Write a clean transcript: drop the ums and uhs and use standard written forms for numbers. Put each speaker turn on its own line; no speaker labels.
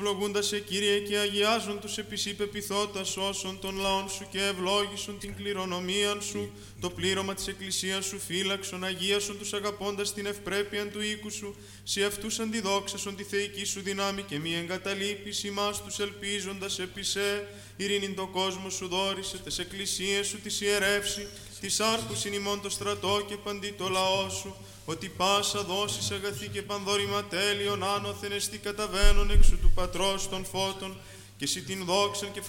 Ευλογούντα σε Κύριε και αγιάζον τους επισήπε πειθώτα σώσον των λαών σου και ευλόγησον την κληρονομίαν σου, το πλήρωμα της Εκκλησίας σου φύλαξον, αγίασον τους αγαπώντας την ευπρέπεια του οίκου σου, σε αυτούς αντιδόξασον τη θεϊκή σου δυνάμει και μη εγκαταλείπεις ημάς τους ελπίζοντας επισέ, ειρήνην το κόσμο σου δόρισε, τες εκκλησίες σου της ιερεύσει, της άρχουσιν ημών το στρατό και παντί το λαό σου, ότι πάσα δόσεις αγαθή και πανδόρημα τέλειον άνωθεν εστί καταβαίνον εξου του Πατρός των φώτων, και εσύ την δόξαν και